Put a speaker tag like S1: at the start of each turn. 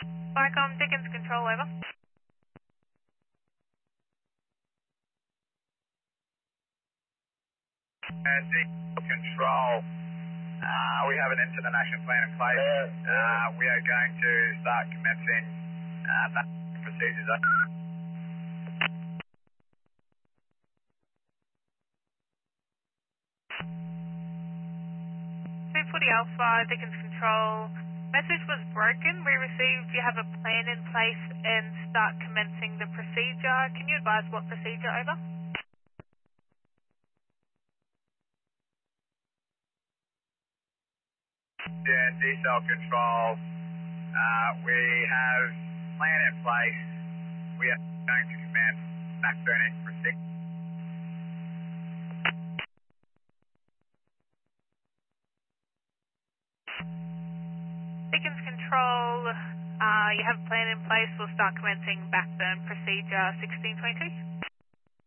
S1: Vicom, Dickens Control, over.
S2: And control, we have an incident action plan in place. We are going to start commencing procedures.
S1: 240 Alpha, Dickens Control. Message was broken. We received you have a plan in place and start commencing the procedure. Can you advise what procedure, over?
S2: And D-cell control, we have plan in place. We are going to commence backburning procedure.
S1: Dickens Control, you have a plan in place. We'll start commencing backburn procedure 1622.